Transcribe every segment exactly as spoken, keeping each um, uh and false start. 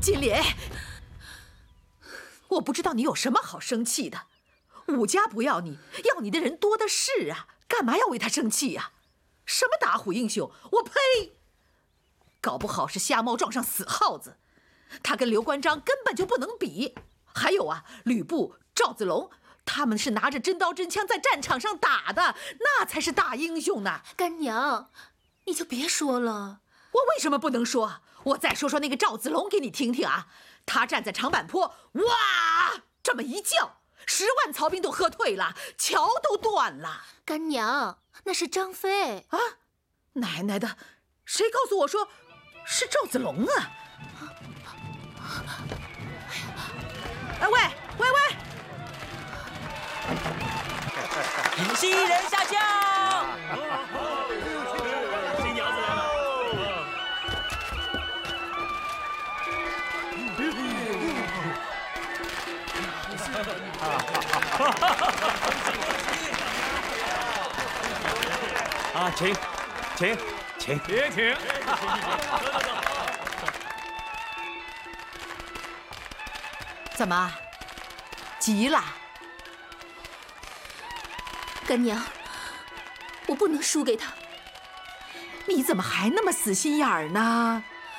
金莲，我不知道你有什么好生气的。武家不要你，要你的人多的是啊，干嘛要为他生气呀？什么打虎英雄，我呸！搞不好是瞎猫撞上死耗子，他跟刘关张根本就不能比。还有啊，吕布、赵子龙，他们是拿着真刀真枪在战场上打的，那才是大英雄呢。 干娘，你就别说了。 我为什么不能说？我再说说那个赵子龙给你听听啊。他站在长坂坡，哇，这么一叫，十万曹兵都喝退了，桥都断了。 干娘，那是张飞啊！奶奶的，谁告诉我说是赵子龙啊？哎喂喂喂！ 新人下轿。 新娘子来了。 啊，请，请，请， 别请。 怎么，急了？ 干娘，我不能输给他。 你怎么还那么死心眼儿呢？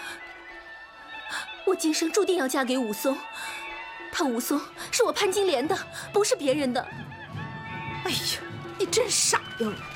我今生注定要嫁给武松，他武松是我潘金莲的，不是别人的。 哎呀，你真傻哟！